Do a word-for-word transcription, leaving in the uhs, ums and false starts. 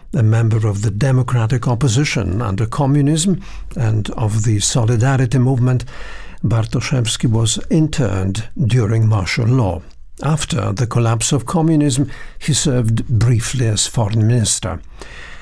a member of the democratic opposition under communism and of the Solidarity movement, Bartoszewski was interned during martial law. After the collapse of communism, he served briefly as foreign minister.